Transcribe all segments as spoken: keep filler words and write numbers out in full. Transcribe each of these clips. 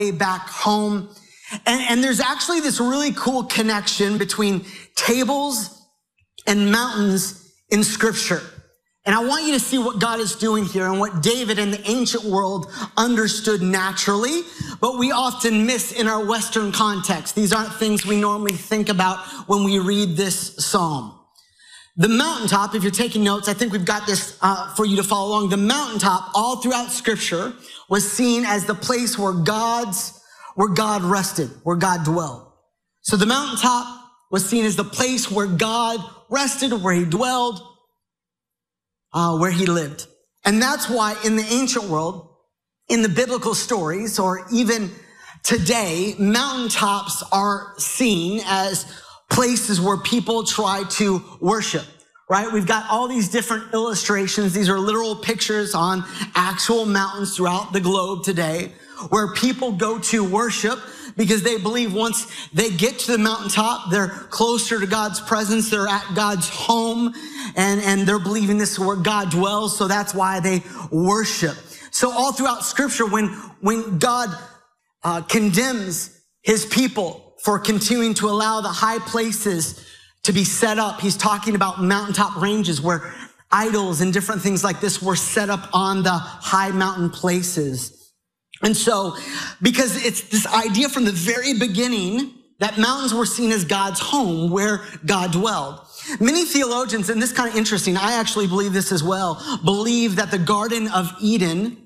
back home. And, and there's actually this really cool connection between tables and mountains in Scripture. And I want you to see what God is doing here and what David in the ancient world understood naturally, but we often miss in our Western context. These aren't things we normally think about when we read this psalm. The mountaintop, if you're taking notes, I think we've got this uh, for you to follow along. The mountaintop, all throughout Scripture, was seen as the place where God's, where God rested, where God dwelled. So the mountaintop was seen as the place where God rested, where he dwelled, uh, where he lived. And that's why in the ancient world, in the biblical stories, or even today, mountaintops are seen as places where people try to worship, right? We've got all these different illustrations. These are literal pictures on actual mountains throughout the globe today where people go to worship because they believe once they get to the mountaintop, they're closer to God's presence. They're at God's home and, and they're believing this is where God dwells. So that's why they worship. So all throughout Scripture, when, when God uh, condemns his people for continuing to allow the high places to be set up, he's talking about mountaintop ranges where idols and different things like this were set up on the high mountain places. And so, because it's this idea from the very beginning that mountains were seen as God's home where God dwelled. Many theologians, and this is kind of interesting, I actually believe this as well, believe that the Garden of Eden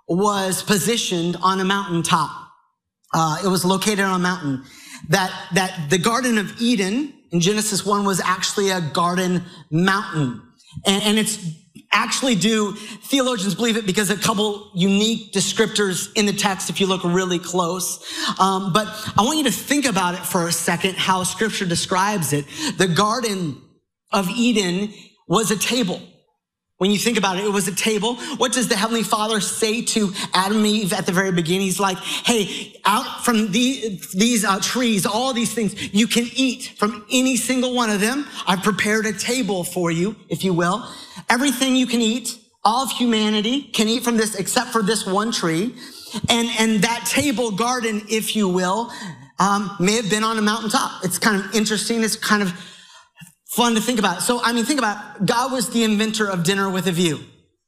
was positioned on a mountaintop. Uh, it was located on a mountain. That, that the Garden of Eden in Genesis one was actually a garden mountain. And, and it's actually due, theologians believe it because a couple unique descriptors in the text if you look really close. Um, but I want you to think about it for a second, how Scripture describes it. The Garden of Eden was a table. When you think about it, it was a table. What does the Heavenly Father say to Adam and Eve at the very beginning? He's like, hey, out from the, these uh, trees, all these things, you can eat from any single one of them. I've prepared a table for you, if you will. Everything you can eat, all of humanity can eat from this except for this one tree. And, and that table garden, if you will, um, may have been on a mountaintop. It's kind of interesting. It's kind of fun to think about. So, I mean, think about it. God was the inventor of dinner with a view.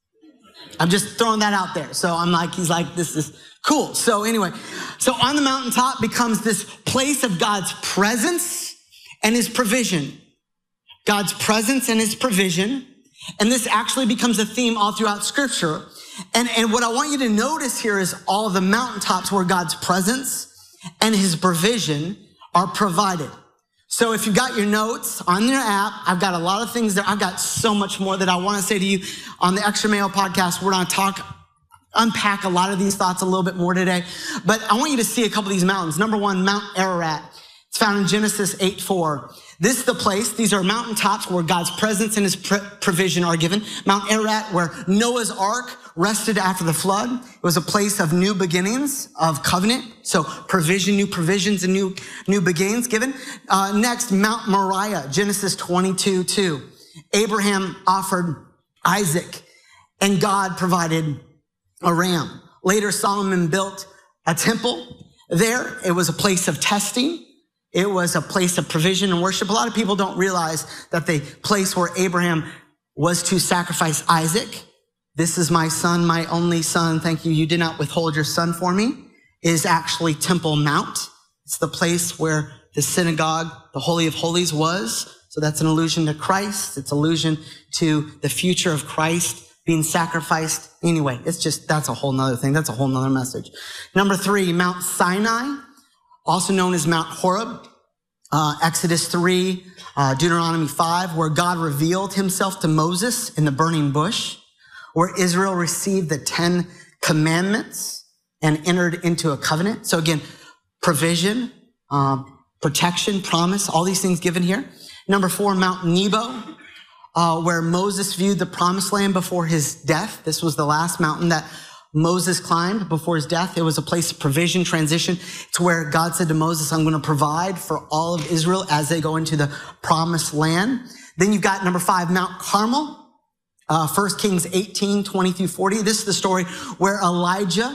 I'm just throwing that out there. So I'm like, he's like, this is cool. So anyway, so on the mountaintop becomes this place of God's presence and his provision. God's presence and his provision. And this actually becomes a theme all throughout Scripture. And, and what I want you to notice here is all the mountaintops where God's presence and his provision are provided. So if you've got your notes on your app, I've got a lot of things there. I've got so much more that I want to say to you on the Extra Mayo podcast. We're going to talk, unpack a lot of these thoughts a little bit more today. But I want you to see a couple of these mountains. Number one, Mount Ararat. It's found in Genesis eight four. This is the place. These are mountaintops where God's presence and his provision are given. Mount Ararat, where Noah's Ark rested after the flood. It was a place of new beginnings, of covenant. So provision, new provisions, and new, new beginnings given. Uh, next, Mount Moriah, Genesis twenty-two two. Abraham offered Isaac, and God provided a ram. Later, Solomon built a temple there. It was a place of testing. It was a place of provision and worship. A lot of people don't realize that the place where Abraham was to sacrifice Isaac, this is my son, my only son, thank you, you did not withhold your son for me, is actually Temple Mount. It's the place where the synagogue, the Holy of Holies was. So that's an allusion to Christ. It's allusion to the future of Christ being sacrificed. Anyway, it's just, that's a whole nother thing. That's a whole nother message. Number three, Mount Sinai, also known as Mount Horeb, uh, Exodus three, uh, Deuteronomy five, where God revealed himself to Moses in the burning bush, where Israel received the Ten Commandments and entered into a covenant. So again, provision, um, protection, promise, all these things given here. Number four, Mount Nebo, uh, where Moses viewed the promised land before his death. This was the last mountain that Moses climbed before his death. It was a place of provision, transition. It's where God said to Moses, I'm going to provide for all of Israel as they go into the promised land. Then you've got number five, Mount Carmel, uh, First Kings eighteen, twenty through forty. This is the story where Elijah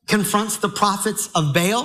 confronts the prophets of Baal.